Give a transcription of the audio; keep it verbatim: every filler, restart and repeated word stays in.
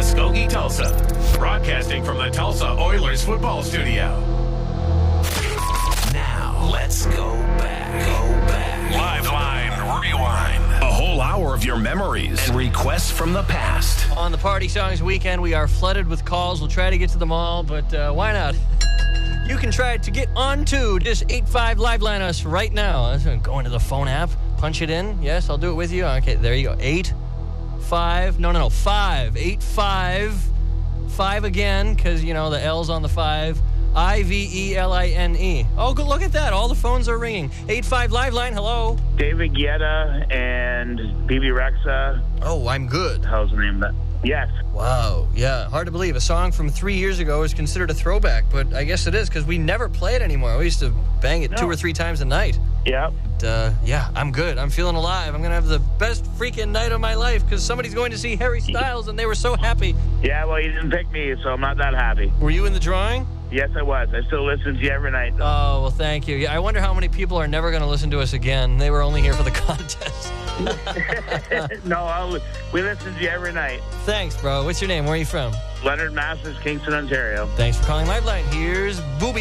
Muskogee, Tulsa. Broadcasting from the Tulsa Oilers football studio. Now, let's go back. Go back. Live Line Rewind. A whole hour of your memories and requests from the past. On the Party Songs weekend, we are flooded with calls. We'll try to get to them all, but uh, why not? You can try to get onto just eight five Live Line us right now. Go into the phone app, punch it in. Yes, I'll do it with you. Okay, there you go. Eight five. No, no, no. Five. Eight five. Five again, because you know the L's on the five. I V E L I N E. Oh, good. Look at that. All the phones are ringing. eight five Live Line. Hello. David Guetta and B B Rexa. Oh, I'm good. How's the name? That? Yes. Wow. Yeah. Hard to believe. A song from three years ago is considered a throwback, but I guess it is because we never play it anymore. We used to bang it no. two or three times a night. Yep. But, uh, yeah, I'm good. I'm feeling alive. I'm going to have the best freaking night of my life because somebody's going to see Harry Styles, and they were so happy. Yeah, well, you didn't pick me, so I'm not that happy. Were you in the drawing? Yes, I was. I still listen to you every night, though. Oh, well, thank you. Yeah, I wonder how many people are never going to listen to us again. They were only here for the contest. No, I'll, we listen to you every night. Thanks, bro. What's your name? Where are you from? Leonard Masters, Kingston, Ontario. Thanks for calling Live Line. Here's Booby.